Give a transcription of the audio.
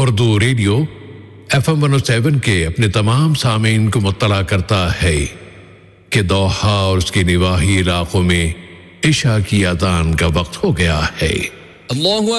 Urdu radio FM 107 के अपने तमाम सामीन को मुत्तला करता है कि दोहा और उसके निवाही इलाकों में इशा की अज़ान का वक्त हो गया है। अल्लाहु